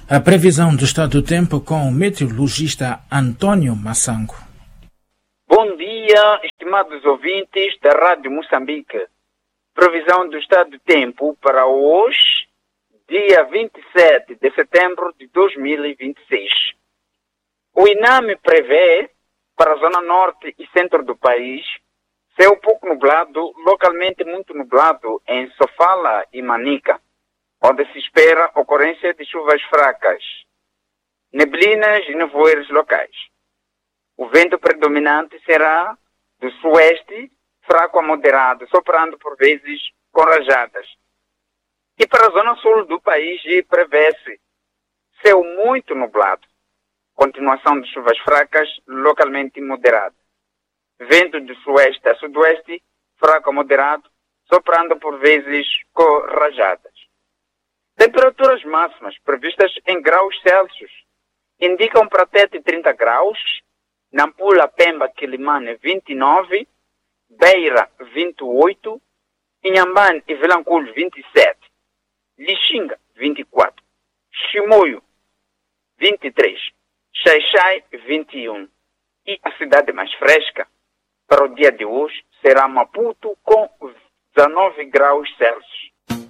A previsão do estado do tempo com o meteorologista Antônio Massango. Bom dia, estimados ouvintes da Rádio Moçambique. Previsão do estado do tempo para hoje, dia 27 de setembro de 2026. O INAME prevê, para a zona norte e centro do país, céu pouco nublado, localmente muito nublado em Sofala e Manica, onde se espera ocorrência de chuvas fracas, neblinas e nevoeiros locais. O vento predominante será do sueste, fraco a moderado, soprando por vezes com rajadas. E para a zona sul do país prevê-se céu muito nublado, continuação de chuvas fracas, localmente moderadas. Vento do sueste a sudoeste, fraco a moderado, soprando por vezes com rajadas. Temperaturas máximas previstas em graus Celsius indicam para Tete 30 graus, Nampula, Pemba, Quilimane 29, Beira 28, Inhambane e Vilanculo 27, Lixinga 24, Chimoio 23, Xai-Xai 21 e a cidade mais fresca para o dia de hoje será Maputo com 19 graus Celsius.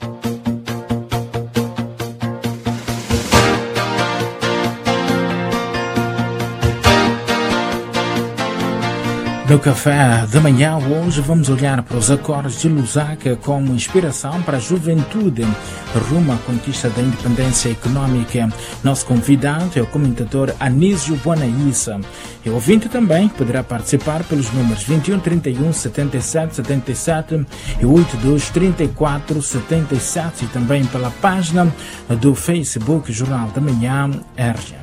No café da manhã hoje vamos olhar para os acordos de Lusaka como inspiração para a juventude rumo à conquista da independência econômica. Nosso convidado é o comentador Anísio Bonaissa. E o ouvinte também poderá participar pelos números 21 31 77 77 e 82 34 77 e também pela página do Facebook Jornal da Manhã RJ.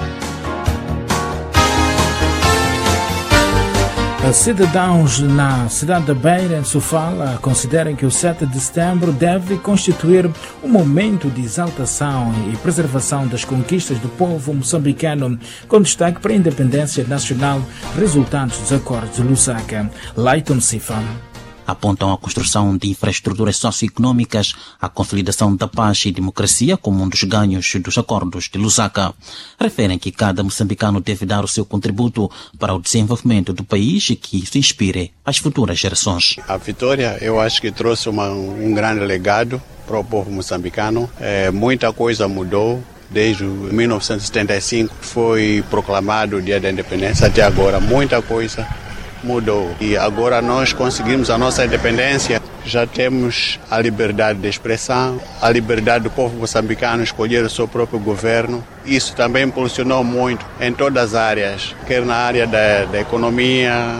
Cidadãos na cidade da Beira, em Sofala, consideram que o 7 de setembro deve constituir um momento de exaltação e preservação das conquistas do povo moçambicano, com destaque para a independência nacional, resultantes dos acordos de Lusaka. Leiton Sifa. Apontam a construção de infraestruturas socioeconômicas, a consolidação da paz e democracia como um dos ganhos dos acordos de Lusaka. Referem que cada moçambicano deve dar o seu contributo para o desenvolvimento do país e que isso inspire as futuras gerações. A vitória, eu acho que trouxe um grande legado para o povo moçambicano. Muita coisa mudou. Desde 1975 foi proclamado o Dia da Independência até agora. Muita coisa mudou. E agora nós conseguimos a nossa independência. Já temos a liberdade de expressão, a liberdade do povo moçambicano escolher o seu próprio governo. Isso também impulsionou muito em todas as áreas, quer na área da economia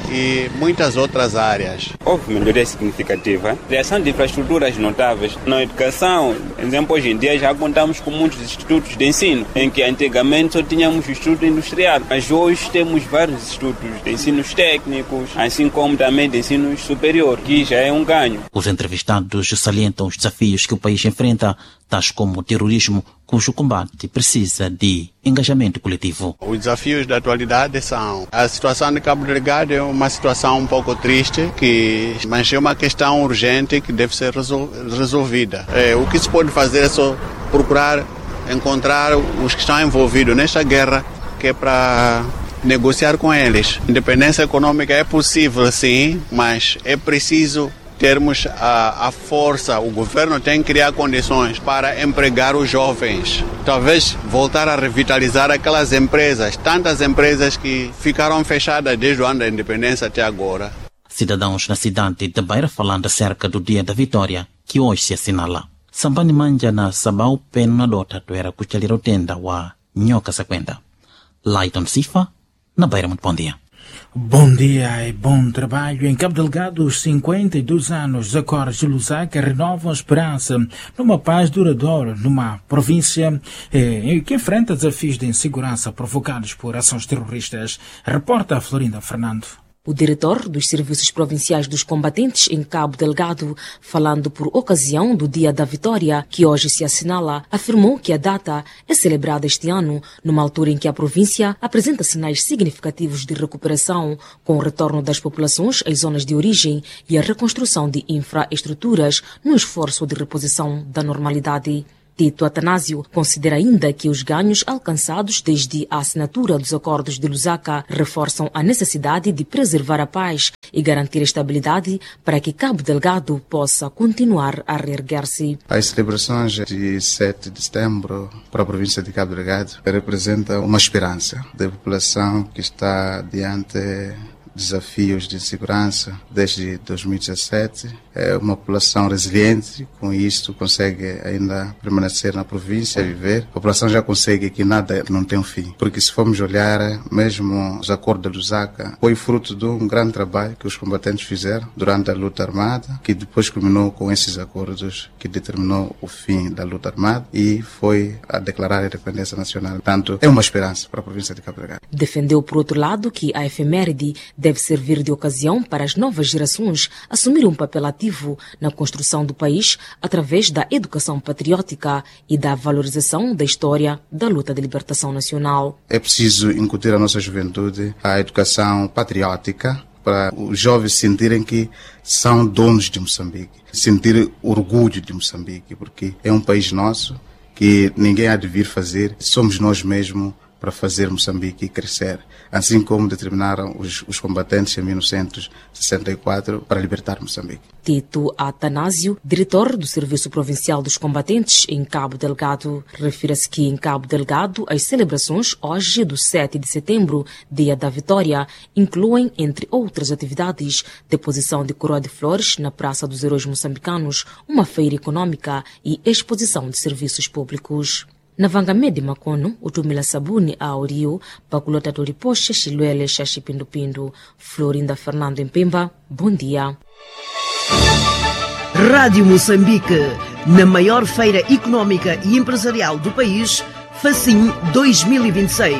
e muitas outras áreas. Houve melhoria significativa, criação de infraestruturas notáveis. Na educação, por exemplo, hoje em dia já contamos com muitos institutos de ensino, em que antigamente só tínhamos o Instituto Industrial, mas hoje temos vários institutos de ensinos técnicos, assim como também de ensino superior, que já é um ganho. Os entrevistados salientam os desafios que o país enfrenta, tais como o terrorismo, cujo combate precisa de engajamento coletivo. Os desafios da atualidade são: a situação de Cabo Delgado é uma situação um pouco triste, mas é uma questão urgente que deve ser resolvida. O que se pode fazer é só procurar encontrar os que estão envolvidos nesta guerra, que é para negociar com eles. Independência econômica é possível, sim, mas é preciso termos a força. O governo tem que criar condições para empregar os jovens. Talvez voltar a revitalizar aquelas empresas, tantas empresas que ficaram fechadas desde o ano da independência até agora. Cidadãos na cidade de Beira falando acerca do Dia da Vitória, que hoje se assinala. Sambani manja na sabau peno na dota tu era kuchaliro tenda wa nyoka sequenda. Leiton Sifa, na Beira, muito bom dia. Bom dia e bom trabalho. Em Cabo Delgado, os 52 anos dos acordos de Lusaka renovam a esperança numa paz duradoura numa província que enfrenta desafios de insegurança provocados por ações terroristas. Reporta a Florinda Fernando. O diretor dos Serviços Provinciais dos Combatentes em Cabo Delgado, falando por ocasião do Dia da Vitória, que hoje se assinala, afirmou que a data é celebrada este ano, numa altura em que a província apresenta sinais significativos de recuperação, com o retorno das populações às zonas de origem e a reconstrução de infraestruturas no esforço de reposição da normalidade. Tito Atanásio considera ainda que os ganhos alcançados desde a assinatura dos acordos de Lusaka reforçam a necessidade de preservar a paz e garantir a estabilidade para que Cabo Delgado possa continuar a reerguer-se. As celebrações de 7 de setembro para a província de Cabo Delgado representam uma esperança da população que está diante desafios de segurança desde 2017. É uma população resiliente, com isto consegue ainda permanecer na província, viver. A população já consegue que nada não tem um fim, porque se formos olhar, mesmo os acordos de Lusaka foi fruto de um grande trabalho que os combatentes fizeram durante a luta armada, que depois culminou com esses acordos que determinou o fim da luta armada e foi a declarar a independência nacional. Portanto, é uma esperança para a província de Cabo Delgado. Defendeu, por outro lado, que a efeméride deve servir de ocasião para as novas gerações assumir um papel ativo na construção do país através da educação patriótica e da valorização da história da luta de libertação nacional. É preciso incutir à nossa juventude a educação patriótica para os jovens sentirem que são donos de Moçambique, sentir orgulho de Moçambique, porque é um país nosso que ninguém há de vir fazer, somos nós mesmos para fazer Moçambique crescer, assim como determinaram os combatentes em 1964 para libertar Moçambique. Tito Atanásio, diretor do Serviço Provincial dos Combatentes em Cabo Delgado, refere-se que em Cabo Delgado as celebrações hoje do 7 de setembro, Dia da Vitória, incluem, entre outras atividades, deposição de coroa de flores na Praça dos Heróis Moçambicanos, uma feira econômica e exposição de serviços públicos. Na Vangamé de Macono, o Tumila Sabuni a Aurio, Paculota Toripoche, Chiluele, Xaxipindu-Pindu, Florinda Fernando em Pemba, bom dia. Rádio Moçambique, na maior feira econômica e empresarial do país, FACIM 2026.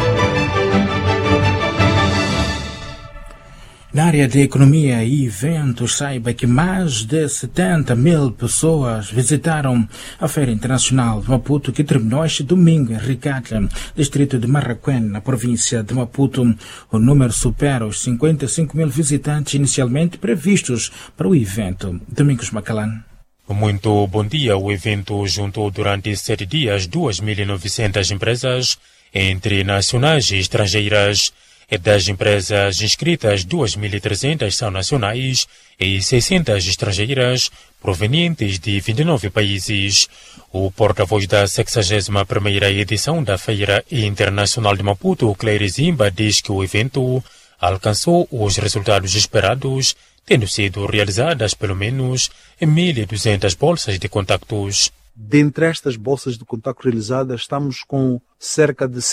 Na área de economia e eventos, saiba que mais de 70 mil pessoas visitaram a Feira Internacional de Maputo, que terminou este domingo em Ricatla, distrito de Marraquém, na província de Maputo. O número supera os 55 mil visitantes inicialmente previstos para o evento. Domingos Macalan. Muito bom dia. O evento juntou durante 7 dias 2.900 empresas, entre nacionais e estrangeiras. Das empresas inscritas, 2.300 são nacionais e 600 estrangeiras, provenientes de 29 países. O porta-voz da 61ª edição da Feira Internacional de Maputo, Claire Zimba, diz que o evento alcançou os resultados esperados, tendo sido realizadas pelo menos 1.200 bolsas de contactos. Dentre estas bolsas de contacto realizadas, estamos com cerca de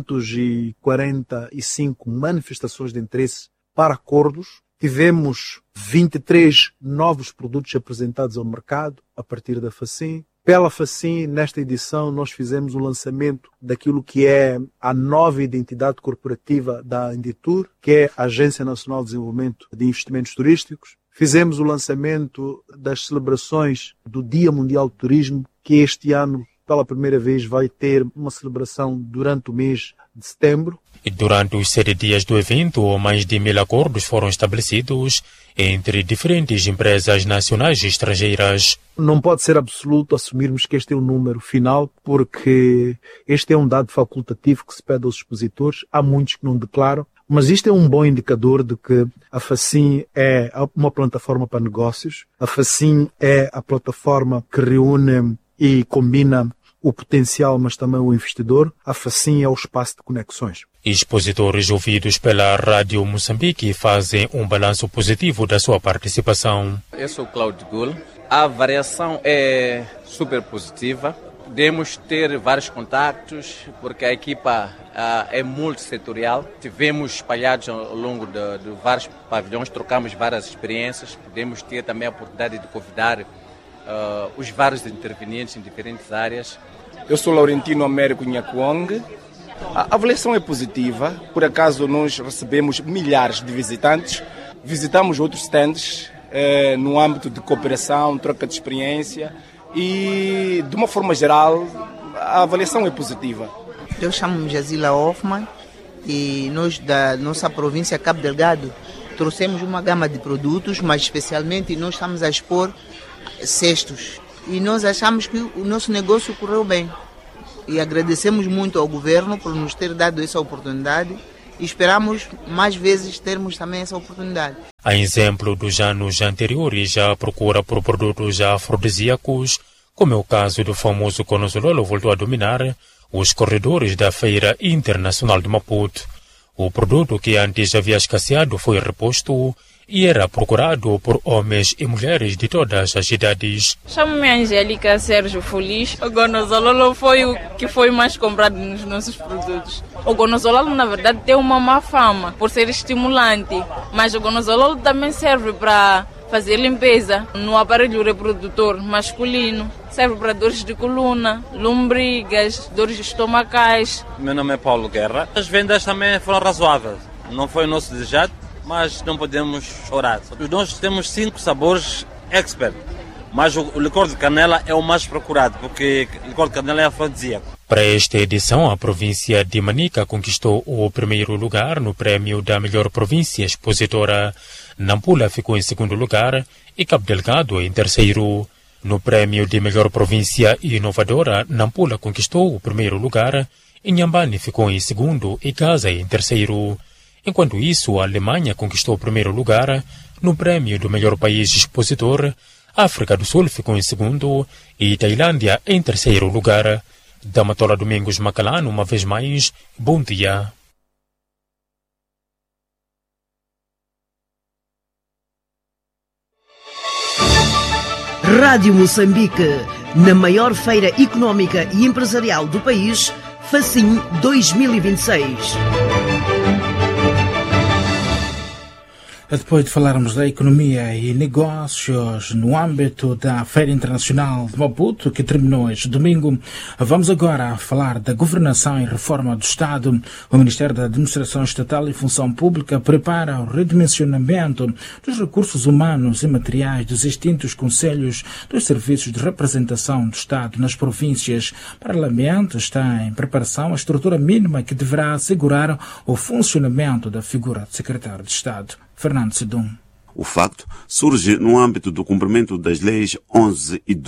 645 manifestações de interesse para acordos. Tivemos 23 novos produtos apresentados ao mercado a partir da FACIM. Pela FACIM, nesta edição, nós fizemos o lançamento daquilo que é a nova identidade corporativa da Inditur, que é a Agência Nacional de Desenvolvimento de Investimentos Turísticos. Fizemos o lançamento das celebrações do Dia Mundial do Turismo, que este ano, pela primeira vez, vai ter uma celebração durante o mês de setembro. E durante os 7 dias do evento, mais de 1.000 acordos foram estabelecidos entre diferentes empresas nacionais e estrangeiras. Não pode ser absoluto assumirmos que este é o número final, porque este é um dado facultativo que se pede aos expositores. Há muitos que não declaram. Mas isto é um bom indicador de que a FACIM é uma plataforma para negócios. A FACIM é a plataforma que reúne e combina o potencial, mas também o investidor. A FACIM é o espaço de conexões. Expositores ouvidos pela Rádio Moçambique fazem um balanço positivo da sua participação. Eu sou o Cláudio Gul. A variação é super positiva. Podemos ter vários contactos, porque a equipa é multissetorial. Tivemos espalhados ao longo de vários pavilhões, trocamos várias experiências. Podemos ter também a oportunidade de convidar os vários intervenientes em diferentes áreas. Eu sou Laurentino Américo Nhakuong. A avaliação é positiva. Por acaso, nós recebemos milhares de visitantes. Visitamos outros stands no âmbito de cooperação, troca de experiência. E, de uma forma geral, a avaliação é positiva. Eu chamo-me Jazila Hoffman e nós, da nossa província Cabo Delgado, trouxemos uma gama de produtos, mas especialmente nós estamos a expor cestos e nós achamos que o nosso negócio correu bem. E agradecemos muito ao governo por nos ter dado essa oportunidade e esperamos mais vezes termos também essa oportunidade. A exemplo dos anos anteriores, a procura por produtos afrodisíacos, como é o caso do famoso conozololo, voltou a dominar os corredores da Feira Internacional de Maputo. O produto que antes havia escasseado foi reposto e era procurado por homens e mulheres de todas as idades. Chamo-me Angélica Sérgio Feliz. O gonozololo foi o que foi mais comprado nos nossos produtos. O gonozololo, na verdade, tem uma má fama por ser estimulante, mas o gonozololo também serve para fazer limpeza no aparelho reprodutor masculino. Serve para dores de coluna, lombrigas, dores estomacais. Meu nome é Paulo Guerra. As vendas também foram razoáveis. Não foi o nosso desejado, mas não podemos chorar. Nós temos 5 sabores expert, mas o licor de canela é o mais procurado, porque o licor de canela é afrodisíaco. Para esta edição, a província de Manica conquistou o primeiro lugar no prémio da melhor província expositora. Nampula ficou em segundo lugar e Cabo Delgado em terceiro. No prémio de melhor província inovadora, Nampula conquistou o primeiro lugar, Inhambane ficou em segundo e Gaza em terceiro. Enquanto isso, a Alemanha conquistou o primeiro lugar no prêmio do melhor país expositor, África do Sul ficou em segundo e Tailândia em terceiro lugar. Da Matola Domingos Macalano, uma vez mais, bom dia. Rádio Moçambique, na maior feira económica e empresarial do país, FACIM 2026. Depois de falarmos da economia e negócios no âmbito da Feira Internacional de Maputo, que terminou este domingo, vamos agora falar da governação e reforma do Estado. O Ministério da Administração Estatal e Função Pública prepara o redimensionamento dos recursos humanos e materiais dos extintos conselhos dos serviços de representação do Estado nas províncias. Paralelamente, está em preparação a estrutura mínima que deverá assegurar o funcionamento da figura de secretário de Estado. Fernando Sidum. O facto surge no âmbito do cumprimento das leis 11 e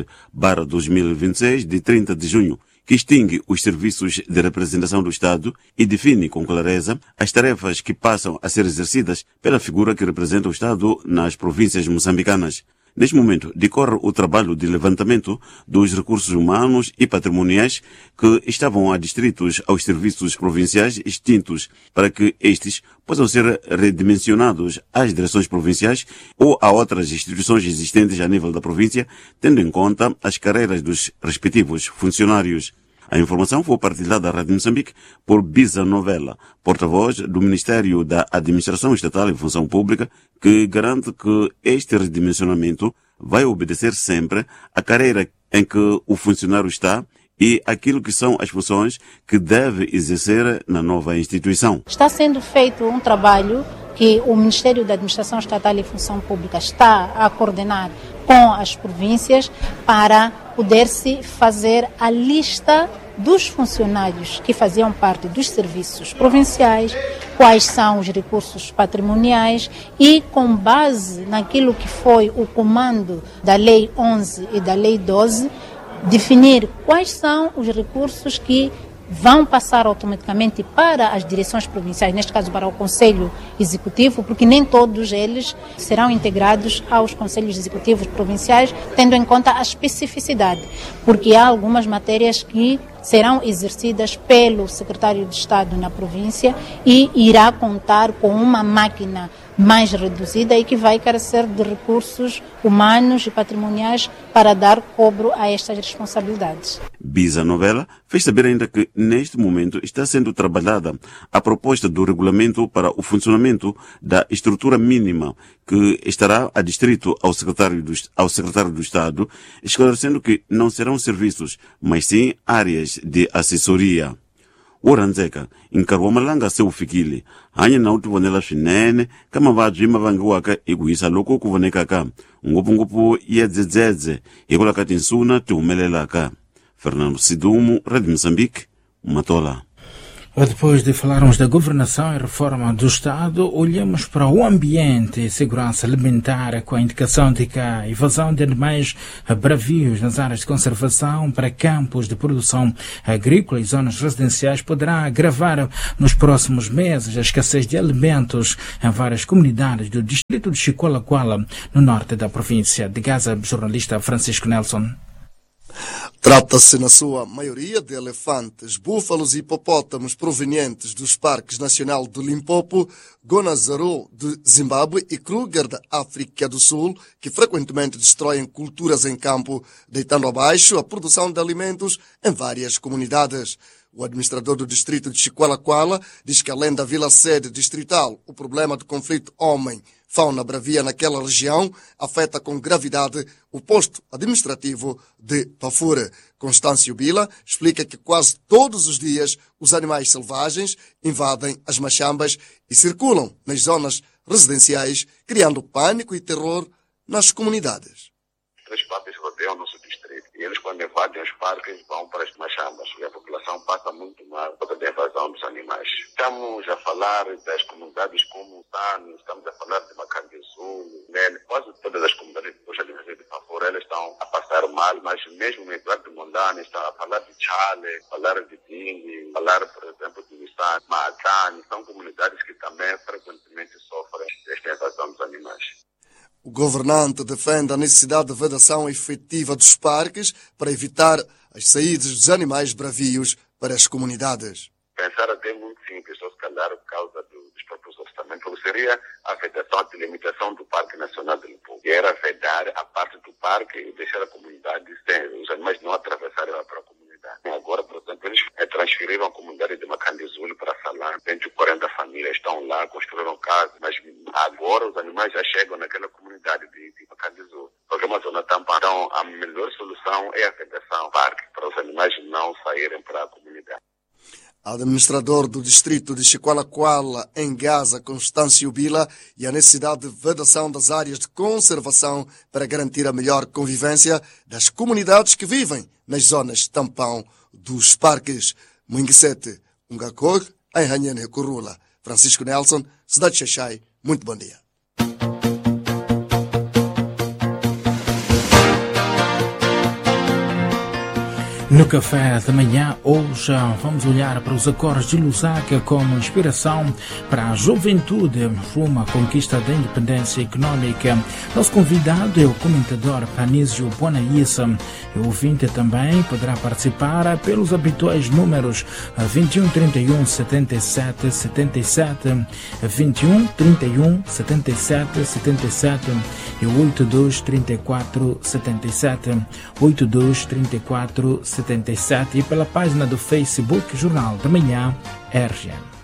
12/2026 de 30 de junho, que extingue os serviços de representação do Estado e define com clareza as tarefas que passam a ser exercidas pela figura que representa o Estado nas províncias moçambicanas. Neste momento, decorre o trabalho de levantamento dos recursos humanos e patrimoniais que estavam adstritos aos serviços provinciais extintos, para que estes possam ser redimensionados às direções provinciais ou a outras instituições existentes a nível da província, tendo em conta as carreiras dos respectivos funcionários. A informação foi partilhada à Rádio Moçambique por Bisa Novella, porta-voz do Ministério da Administração Estatal e Função Pública, que garante que este redimensionamento vai obedecer sempre à carreira em que o funcionário está e aquilo que são as funções que deve exercer na nova instituição. Está sendo feito um trabalho que o Ministério da Administração Estatal e Função Pública está a coordenar com as províncias para poder-se fazer a lista dos funcionários que faziam parte dos serviços provinciais, quais são os recursos patrimoniais e, com base naquilo que foi o comando da Lei 11 e da Lei 12, definir quais são os recursos que vão passar automaticamente para as direções provinciais, neste caso para o Conselho Executivo, porque nem todos eles serão integrados aos Conselhos Executivos provinciais, tendo em conta a especificidade, porque há algumas matérias que serão exercidas pelo secretário de Estado na província e irá contar com uma máquina mais reduzida e que vai carecer de recursos humanos e patrimoniais para dar cobro a estas responsabilidades. Bisa Novella fez saber ainda que, neste momento, está sendo trabalhada a proposta do regulamento para o funcionamento da estrutura mínima que estará adstrito ao secretário do Estado, esclarecendo que não serão serviços, mas sim áreas de assessoria. Uranzeka encarou malanga seu fikile hanya na utuvonela swinene kama mavabyi ma vangiwaka hi ku hisa loko ku vonekaka ngopfungopfu ya dzedzedze hikwalaho ka tinsuna ti humelelaka. Fernando Sidumu, Radio Moçambique, Matola. Depois de falarmos da governação e reforma do Estado, olhamos para o ambiente e segurança alimentar com a indicação de que a invasão de animais bravios nas áreas de conservação para campos de produção agrícola e zonas residenciais poderá agravar nos próximos meses a escassez de alimentos em várias comunidades do distrito de Chiqualaquala, no norte da província de Gaza. Jornalista Francisco Nelson. Trata-se, na sua maioria, de elefantes, búfalos e hipopótamos provenientes dos parques nacional do Limpopo, Gonazaro de Zimbábue e Kruger da África do Sul, que frequentemente destroem culturas em campo, deitando abaixo a produção de alimentos em várias comunidades. O administrador do distrito de Chiqualaquala diz que, além da vila-sede distrital, o problema do conflito homem-fauna bravia naquela região afeta com gravidade o posto administrativo de Pafure. Constâncio Bila explica que quase todos os dias os animais selvagens invadem as machambas e circulam nas zonas residenciais, criando pânico e terror nas comunidades. Três parques rodeiam o nosso distrito e eles, quando invadem os parques, vão para as machambas e a população passa muito mal por causa da invasão dos animais. Estamos a falar das comunidades como Tano, estamos a falar de Macanguesul, quase todas as comunidades de Pafure, elas estão a passar mal, mas mesmo no Eduardo de Mondane, está a falar de Chale, falar de Dingue, falar, por exemplo, de Nissan, Maatane, são comunidades que também frequentemente sofrem desta invasão dos animais. O governante defende a necessidade de vedação efetiva dos parques para evitar as saídas dos animais bravios para as comunidades. Pensar até muito simples, só se calhar por causa dos próprios orçamentos, seria a vedação, a delimitação do Parque Nacional do Limpopo. E era vedar a parte do parque e deixar a comunidade sem os animais não atravessarem para a comunidade. Agora, por exemplo, eles transferiram a comunidade de Macanguesul para Salã. 140 famílias estão lá, construíram casas, mas agora os animais já chegam naquela comunidade de Macanguesul. Porque é uma zona tampão. Então, a melhor solução é a vedação do parque, para os animais não saírem para a comunidade. Administrador do distrito de Chiqualaquala, em Gaza, Constâncio Bila, e a necessidade de vedação das áreas de conservação para garantir a melhor convivência das comunidades que vivem nas zonas tampão dos parques. Munguisete, Ungakog, em Ranhane Curula. Francisco Nelson, Cidade de Xaixai, muito bom dia. No café da manhã, hoje vamos olhar para os acordos de Lusaka como inspiração para a juventude rumo à conquista da independência econômica. Nosso convidado é o comentador Panísio Bonaíssa. O ouvinte também poderá participar pelos habituais números 21 31 77 77, 21 31 77 77 e 82 34 77, 82 34 77 e pela página do Facebook Jornal da Manhã RGM.